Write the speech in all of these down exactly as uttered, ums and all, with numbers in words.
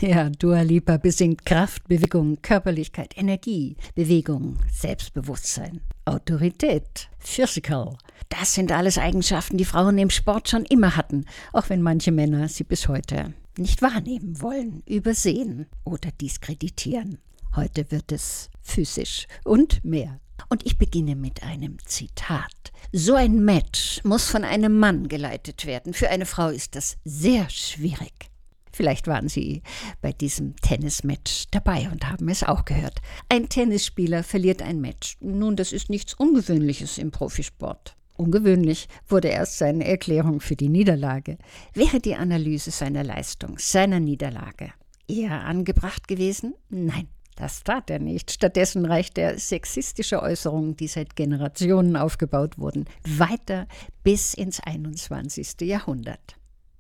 Ja, Dua Lipa besingt Kraft, Bewegung, Körperlichkeit, Energie, Bewegung, Selbstbewusstsein, Autorität, Physical. Das sind alles Eigenschaften, die Frauen im Sport schon immer hatten, auch wenn manche Männer sie bis heute nicht wahrnehmen wollen, übersehen oder diskreditieren. Heute wird es physisch und mehr. Und ich beginne mit einem Zitat. So ein Match muss von einem Mann geleitet werden. Für eine Frau ist das sehr schwierig. Vielleicht waren Sie bei diesem Tennismatch dabei und haben es auch gehört. Ein Tennisspieler verliert ein Match. Nun, das ist nichts Ungewöhnliches im Profisport. Ungewöhnlich wurde erst seine Erklärung für die Niederlage. Wäre die Analyse seiner Leistung, seiner Niederlage eher angebracht gewesen? Nein. Das tat er nicht. Stattdessen reicht er sexistische Äußerungen, die seit Generationen aufgebaut wurden, weiter bis ins einundzwanzigste Jahrhundert.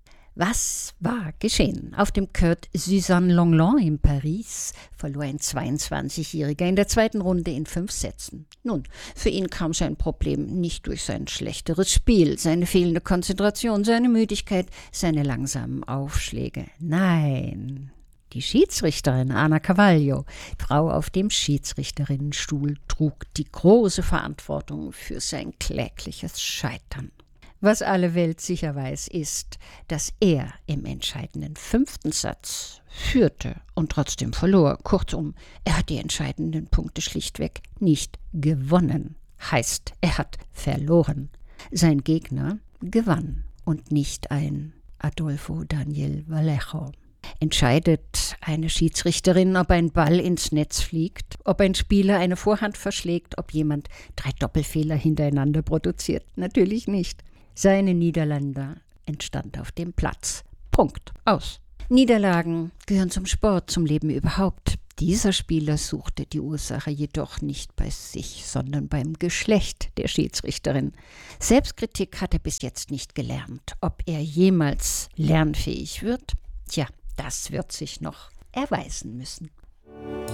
Was war geschehen? Auf dem Court Suzanne Lenglen in Paris verlor ein zweiundzwanzigjähriger in der zweiten Runde in fünf Sätzen. Nun, für ihn kam sein Problem nicht durch sein schlechteres Spiel, seine fehlende Konzentration, seine Müdigkeit, seine langsamen Aufschläge. Nein. Die Schiedsrichterin Anna Carvalho, Frau auf dem Schiedsrichterinnenstuhl, trug die große Verantwortung für sein klägliches Scheitern. Was alle Welt sicher weiß, ist, dass er im entscheidenden fünften Satz führte und trotzdem verlor. Kurzum, er hat die entscheidenden Punkte schlichtweg nicht gewonnen. Heißt, er hat verloren. Sein Gegner gewann und nicht ein Adolfo Daniel Vallejo. Entscheidet eine Schiedsrichterin, ob ein Ball ins Netz fliegt, ob ein Spieler eine Vorhand verschlägt, ob jemand drei Doppelfehler hintereinander produziert? Natürlich nicht. Seine Niederlande entstand auf dem Platz. Punkt. Aus. Niederlagen gehören zum Sport, zum Leben überhaupt. Dieser Spieler suchte die Ursache jedoch nicht bei sich, sondern beim Geschlecht der Schiedsrichterin. Selbstkritik hat er bis jetzt nicht gelernt. Ob er jemals lernfähig wird? Tja, das wird sich noch erweisen müssen.